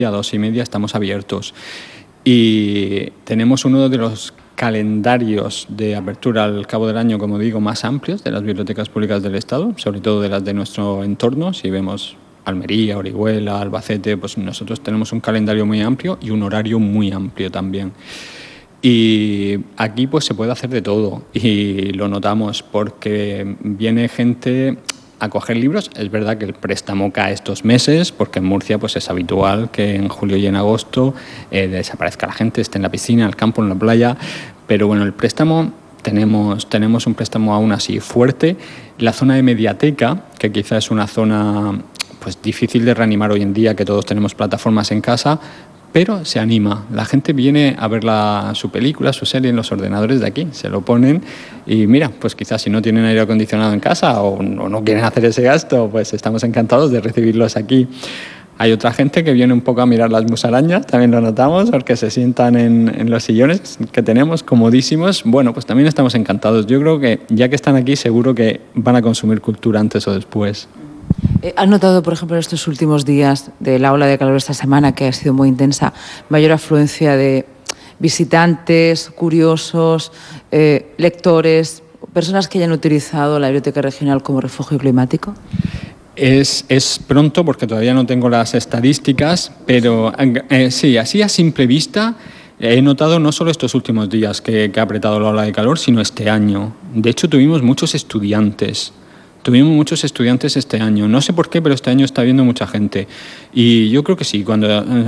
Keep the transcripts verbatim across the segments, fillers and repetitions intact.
a dos y media estamos abiertos. Y tenemos uno de los calendarios de apertura al cabo del año, como digo, más amplios de las bibliotecas públicas del Estado, sobre todo de las de nuestro entorno. Si vemos Almería, Orihuela, Albacete, pues nosotros tenemos un calendario muy amplio y un horario muy amplio también. Y aquí pues se puede hacer de todo y lo notamos porque viene gente a coger libros. Es verdad que el préstamo cae estos meses porque en Murcia pues es habitual que en julio y en agosto eh, desaparezca la gente, esté en la piscina, en el campo, en la playa, pero bueno, el préstamo tenemos, tenemos un préstamo aún así fuerte. La zona de mediateca, que quizá es una zona pues difícil de reanimar hoy en día, que todos tenemos plataformas en casa, pero se anima. La gente viene a ver la, su película, su serie en los ordenadores de aquí, se lo ponen y mira, pues quizás si no tienen aire acondicionado en casa o no, no quieren hacer ese gasto, pues estamos encantados de recibirlos aquí. Hay otra gente que viene un poco a mirar las musarañas, también lo notamos, porque se sientan en, en los sillones que tenemos comodísimos. Bueno, pues también estamos encantados. Yo creo que ya que están aquí, seguro que van a consumir cultura antes o después. ¿Has notado, por ejemplo, en estos últimos días de la ola de calor esta semana, que ha sido muy intensa, mayor afluencia de visitantes, curiosos, eh, lectores, personas que hayan utilizado la biblioteca regional como refugio climático? Es, es pronto porque todavía no tengo las estadísticas, pero eh, sí, así a simple vista he notado no solo estos últimos días que, que ha apretado la ola de calor, sino este año. De hecho, tuvimos muchos estudiantes. Tuvimos muchos estudiantes este año. No sé por qué, pero este año está viendo mucha gente. Y yo creo que sí, cuando,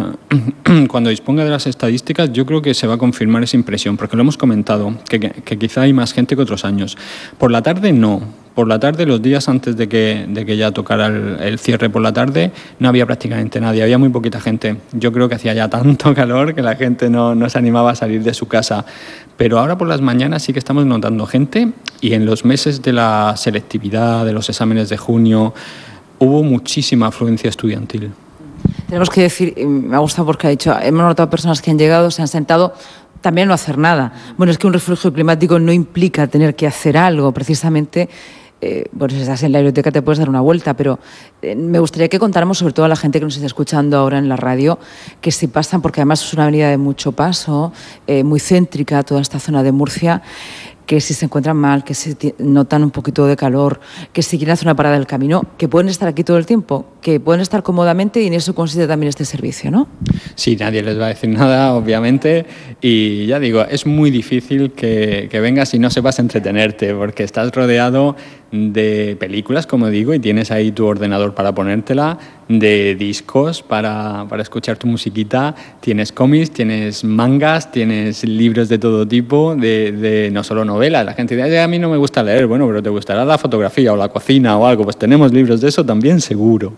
eh, cuando disponga de las estadísticas, yo creo que se va a confirmar esa impresión, porque lo hemos comentado, que, que, que quizá hay más gente que otros años. Por la tarde, no. Por la tarde, los días antes de que, de que ya tocara el, el cierre por la tarde, no había prácticamente nadie, había muy poquita gente. Yo creo que hacía ya tanto calor que la gente no, no se animaba a salir de su casa. Pero ahora por las mañanas sí que estamos notando gente y en los meses de la selectividad, de los exámenes de junio, hubo muchísima afluencia estudiantil. Tenemos que decir, me ha gustado porque ha dicho, hemos notado personas que han llegado, se han sentado, también no hacer nada. Bueno, es que un refugio climático no implica tener que hacer algo, precisamente. Eh, bueno, si estás en la biblioteca te puedes dar una vuelta, pero eh, me gustaría que contáramos, sobre todo a la gente que nos está escuchando ahora en la radio, que si pasan, porque además es una avenida de mucho paso, eh, muy céntrica, toda esta zona de Murcia, que si se encuentran mal, que si notan un poquito de calor, que si quieren hacer una parada del camino, que pueden estar aquí todo el tiempo, que pueden estar cómodamente, y en eso consiste también este servicio, ¿no? Sí, nadie les va a decir nada, obviamente, y ya digo, es muy difícil que, que vengas y no sepas entretenerte, porque estás rodeado de películas, como digo, y tienes ahí tu ordenador para ponértela, de discos para, para escuchar tu musiquita, tienes cómics, tienes mangas, tienes libros de todo tipo, de, de no solo novelas. La gente dice, a mí no me gusta leer, bueno, pero te gustará la fotografía o la cocina o algo, pues tenemos libros de eso también, seguro.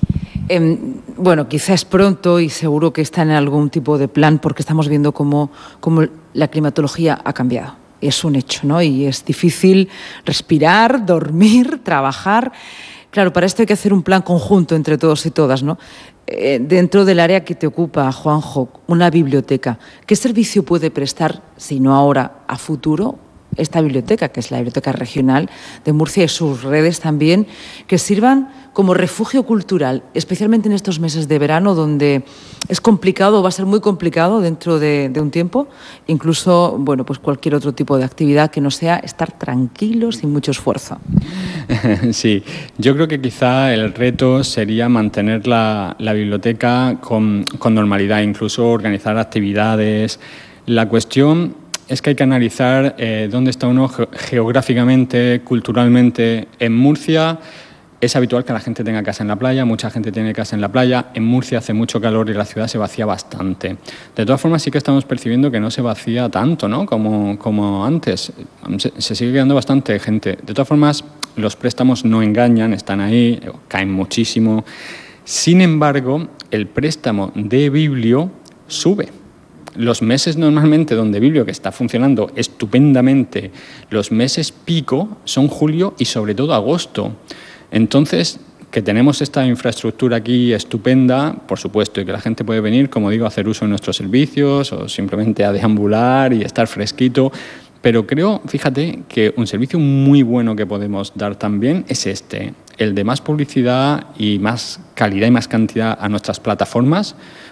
Eh, bueno, quizás es pronto y seguro que está en algún tipo de plan, porque estamos viendo cómo, cómo la climatología ha cambiado. Es un hecho, ¿no? Y es difícil respirar, dormir, trabajar. Claro, para esto hay que hacer un plan conjunto entre todos y todas, ¿no? Eh, dentro del área que te ocupa, Juanjo, una biblioteca, ¿qué servicio puede prestar, si no ahora, a futuro, esta biblioteca, que es la Biblioteca Regional de Murcia, y sus redes también, que sirvan como refugio cultural, especialmente en estos meses de verano, donde es complicado, va a ser muy complicado dentro de, de un tiempo, incluso, bueno, pues cualquier otro tipo de actividad que no sea estar tranquilos sin mucho esfuerzo? Sí, yo creo que quizá el reto sería mantener la, la biblioteca con, con normalidad, incluso organizar actividades. La cuestión es que hay que analizar eh, dónde está uno geográficamente, culturalmente. En Murcia es habitual que la gente tenga casa en la playa, mucha gente tiene casa en la playa. En Murcia hace mucho calor y la ciudad se vacía bastante. De todas formas, sí que estamos percibiendo que no se vacía tanto, ¿no? como, como antes. Se, se sigue quedando bastante gente. De todas formas, los préstamos no engañan, están ahí, caen muchísimo. Sin embargo, el préstamo de Biblio sube. Los meses normalmente donde Biblio, que está funcionando estupendamente, los meses pico son julio y sobre todo agosto. Entonces, que tenemos esta infraestructura aquí estupenda, por supuesto, y que la gente puede venir, como digo, a hacer uso de nuestros servicios o simplemente a deambular y estar fresquito. Pero creo, fíjate, que un servicio muy bueno que podemos dar también es este, el de más publicidad y más calidad y más cantidad a nuestras plataformas,